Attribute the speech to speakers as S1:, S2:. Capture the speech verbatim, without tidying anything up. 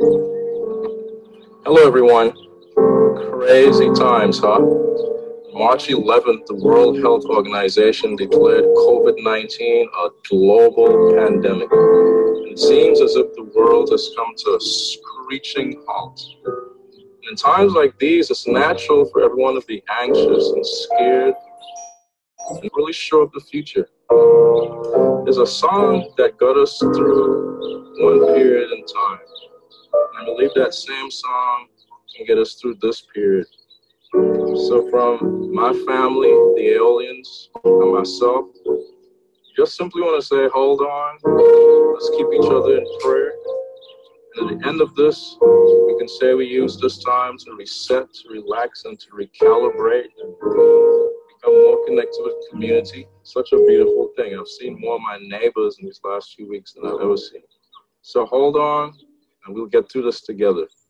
S1: Hello, everyone. Crazy times, huh? March eleventh, the World Health Organization declared COVID nineteen a global pandemic. It seems as if the world has come to a screeching halt. And in times like these, it's natural for everyone to be anxious and scared and really sure of the future. There's a song that got us through one period in time. And I believe that same song can get us through this period. So from my family, the aliens, and myself, just simply want to say, hold on, let's keep each other in prayer. And at the end of this, we can say we use this time to reset, to relax, and to recalibrate and become more connected with community. Such a beautiful thing. I've seen more of my neighbors in these last few weeks than I've ever seen. So hold on, and we'll get through this together.